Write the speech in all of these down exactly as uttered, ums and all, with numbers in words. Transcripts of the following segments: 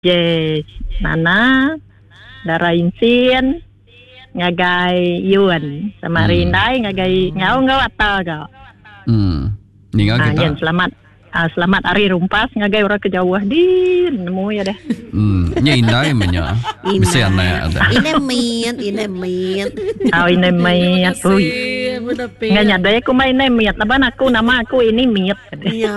je Nana, Dara Insien, ngagai Yuan, sama Hmm. Rindai ngagai ngau ngau ata ga. Hmm. Ninga Ah, kita. yan, selamat. Ah, selamat Hari Rumpas ngagai orang kejauh di nemu ya deh. Hmm. Nya indai menya. Mesti ana ada. Ini miat, ini miat. Ah, ini miat. Ui. Menepi. Nggak nyadai aku main ini miat. Naban aku nama aku ini miat. Ya,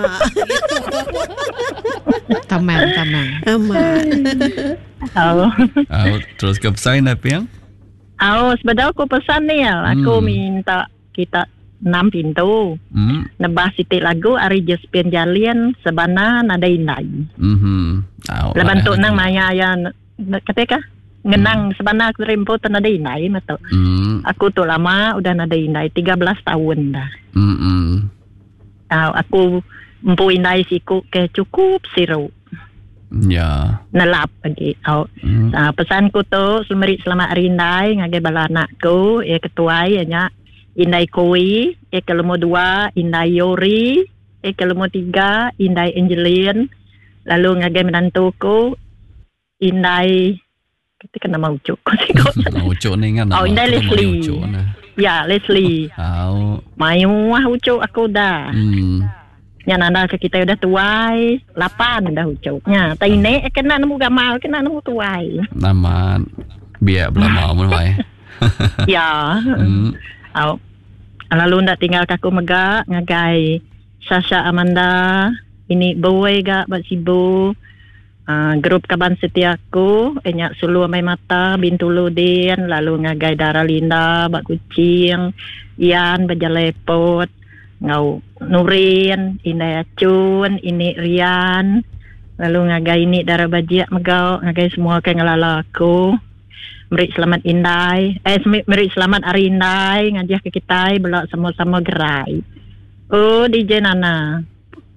Tamang, tamang. aman. Oh. Ah, terus ke pesan apa yang? Oh, sebenarnya aku pesan nih ya. Aku Hmm. minta kita enam pintu. Hmm. Nebah sitik lagu Ari Jespian Jalian sebana nada indai. Mhm. Ah. Leban tu nang maya ya ketika ngenang sebana aku rimpo tu nada indai matu. Hmm. Aku tu lama udah nada indai tiga belas tahun dah. Hmm. Ah, aku empu indai siku ke cukup siru. Ya. Nelap lagi. Oh. Hmm. Ah, pesanku tu semeri selamat Hari Indai ngagai bala anakku, ya ketuai nya Indai Koi, eh kalau mau dua Indai Yori, eh kalau mau tiga Indai Angelin, lalu ngagai menantuku Indai ketika nama ucuk sih kok. Ucuk ni kan. Oh, Indai Leslie. Ucuk na. Ya Leslie. Ah. Mayu wah ucuk aku dah. Hmm. Nya nanda ke kita udah tuai, lapan dah ucuknya. Tai nek kena nemu gamal, kena nemu tuai. Nama biar belum mau mulai. Ya. Hmm. Oh. Lalu ndak tinggal kaku megak ngagai Sasha Amanda ini boy gak bak sibu uh, grup kaban setiaku enyak sulu amai mata bintu ludin lalu ngagai Dara Linda bak kucing Ian bajalepot ngau Nurin Indah Acun ini Rian lalu ngagai ini Dara Bajiak megau ngagai semua ke ngelala aku. Meri selamat Indai. Eh, meri selamat Hari Indai. Ngajak ke kita belak sama-sama gerai. Oh, D J Nana.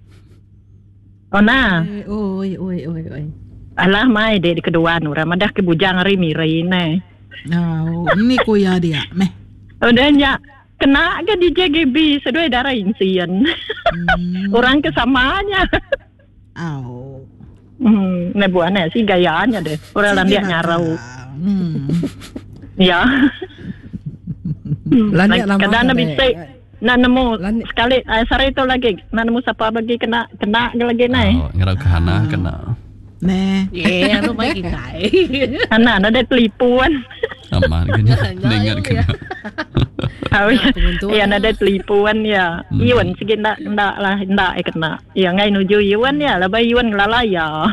Oh, nah. Oi, oi, oi, oi. Alah, mai dek di kedua nu. Ramadah ke bujang hari mirai ne. Oh, ini kuya dia. Meh. Udah nyak. Kena ke D J G B. Sedoi darah insien. Hmm. Orang kesamanya. Au. Hmm, ne buana sih gayaannya deh. Orang landia nyarau. Hmm. Ya. Landia lama Kadang kan, bisa dek. nak nemu Lan- sekali eh, sore itu lagi nak nemu siapa lagi kena kena lagi naik. Oh, ngerau ke Hana kena. Nè. Eh, ano may kinai. Anak ada pelipuan. Aman kena. Dengar kena. Oh, Kebentuan. ya ada pelipuan ya. Hmm. Iwan sikit ndak ndak lah ndak eh kena. Ya ngai nuju Iwan ya, lebih Iwan ngelala ya.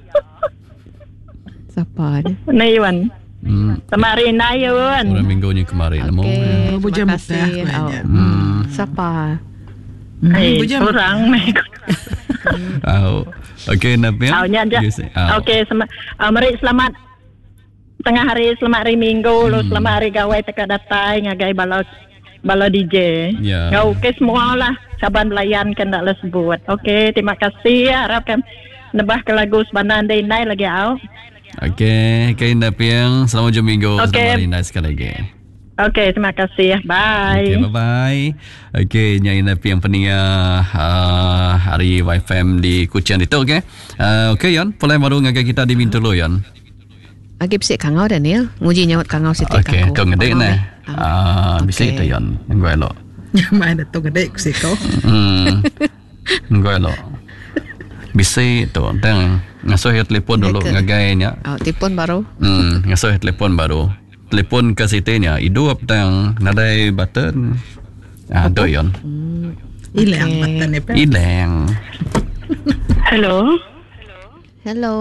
Siapa dia? Nah Iwan. Hmm. Kemarin na Iwan. Orang minggunya kemarin nemu. Okey, Bujang terima muka kasih. aku Oh. aja. Hmm. Siapa? Eh, Bujang. kurang nih. Oh. Okey, Nabil. Oh, nya aja. You say- oh. Okey, sem- uh, mari selamat tengah hari, selamat hari Minggu, lo Hmm. selamat hari gawai teka datai ngagai balo balo D J. Ya. Ya, okey semua lah. Saban layan kan dak sebut. Okey, terima kasih ya. Harapkan nebah ke lagu sebanan day night lagi au. Okey, okey Nabil. Selamat jam minggu. Okey. Selamat hari nice sekali lagi. Okey, terima kasih. Bye. Okey, bye-bye. Okey, Nyai Napi yang peninggal uh, hari Y F M di Kuching itu, okey. Uh, okey, Yon. Pulai baru ngagai kita di Bintulu, Yon. Lagi bisik kangau Daniel. Muji nyawat kangau sitik Okey, kau ngedek Faham, nah. eh? Ah, bisa Okey. itu, Yon. Yang gue elok. Mai dah tu gede ku siko. Hmm. Yang gue elok. Bisa itu. Dan ngasuh ya telepon dulu Okey. ngagainya. Oh, tipun baru. Hmm, ngasuh ya telepon baru. Telepon ke sitinya. Hidup dan nadai button. Ah, do, Yon. Ilang Okey. batan ni pa. Ileng. Hello. Hello.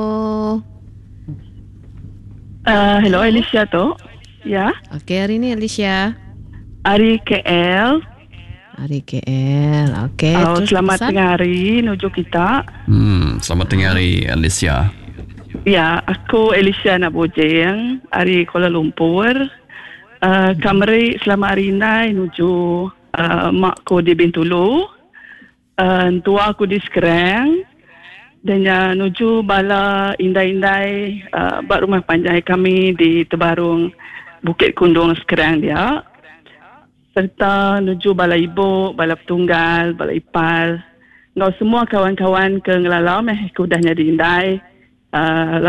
Uh, hello Alicia tu. Ya. Okey, hari ni Alicia. Hari K L. Hari K L. Okey, Oh, terus selamat pesan? tengah hari nuju kita. Hmm, selamat tengah hari, Alicia. Ya, aku Alicia nak bojeng dari Kuala Lumpur. Uh, Kamari selama hari ini nuju uh, makku di Bintulu. Uh, tua aku di Sekerang. Dan ya, nuju bala indai-indai uh, bak rumah panjang kami di Tebarung Bukit Kundung Sekerang dia. Serta nuju bala ibu, bala petunggal, bala ipar. Ngau semua kawan-kawan ke ngelalau meh kudahnya di Indai. Uh,